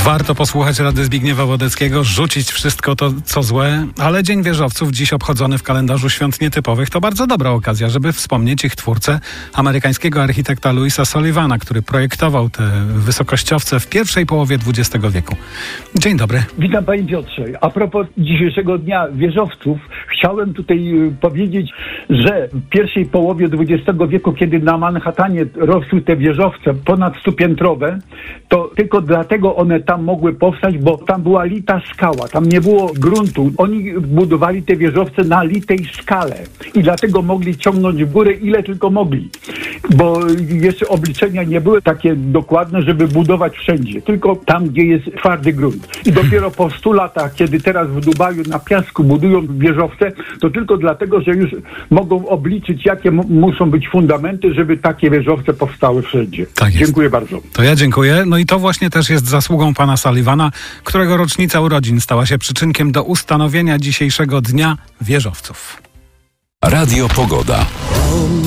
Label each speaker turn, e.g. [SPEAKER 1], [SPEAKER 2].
[SPEAKER 1] Warto posłuchać rady Zbigniewa Wodeckiego, rzucić wszystko to, co złe, ale Dzień Wieżowców, dziś obchodzony w kalendarzu świąt nietypowych, to bardzo dobra okazja, żeby wspomnieć ich twórcę, amerykańskiego architekta Louisa Sullivana, który projektował te wysokościowce w pierwszej połowie XX wieku. Dzień dobry.
[SPEAKER 2] Witam panie Piotrze. A propos dzisiejszego dnia wieżowców, chciałem tutaj powiedzieć, że w pierwszej połowie XX wieku, kiedy na Manhattanie rosły te wieżowce ponad 100-piętrowe, to tylko dlatego one tam mogły powstać, bo tam była lita skała, tam nie było gruntu. Oni budowali te wieżowce na litej skale i dlatego mogli ciągnąć w górę ile tylko mogli, bo jeszcze obliczenia nie były takie dokładne, żeby budować wszędzie, tylko tam, gdzie jest twardy grunt. I dopiero po 100 latach, kiedy teraz w Dubaju na piasku budują wieżowce, to tylko dlatego, że już mogą obliczyć, jakie muszą być fundamenty, żeby takie wieżowce powstały wszędzie.
[SPEAKER 1] Tak jest.
[SPEAKER 2] Dziękuję bardzo.
[SPEAKER 1] To ja dziękuję. No i to właśnie też jest zasługą pana Sullivana, którego rocznica urodzin stała się przyczynkiem do ustanowienia dzisiejszego Dnia Wieżowców.
[SPEAKER 3] Radio Pogoda.